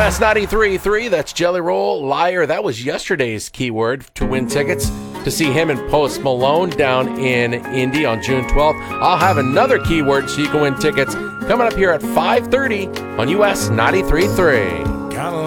US 93.3, that's Jelly Roll, Liar. That was yesterday's keyword to win tickets to see him and Post Malone down in Indy on June 12th. I'll have another keyword so you can win tickets coming up here at 5:30 on US 93.3.